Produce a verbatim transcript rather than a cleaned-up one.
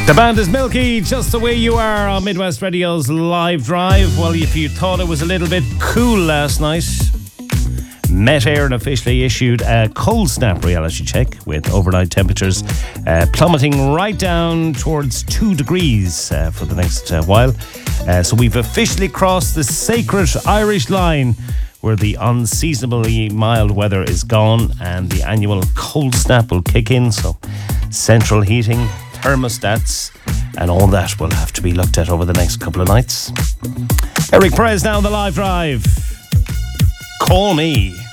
The band is Milky, Just the Way You Are on Midwest Radio's Live Drive. Well, if you thought it was a little bit cool last night, Met Éireann officially issued a cold snap reality check with overnight temperatures uh, plummeting right down towards two degrees uh, for the next uh, while. Uh, so we've officially crossed the sacred Irish line where the unseasonably mild weather is gone and the annual cold snap will kick in. So central heating, thermostats and all that will have to be looked at over the next couple of nights. Eric Perez now on the Live Drive. Call me.